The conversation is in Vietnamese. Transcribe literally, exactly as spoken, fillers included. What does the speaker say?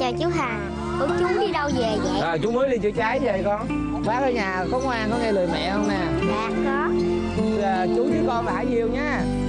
chào chú Hà. Ủa chú đi đâu về vậy? À, chú mới đi chữa cháy về con. Bác ở nhà có ngoan, có nghe lời mẹ không nè? Dạ có. À, chú với con là Hải Diêu nha.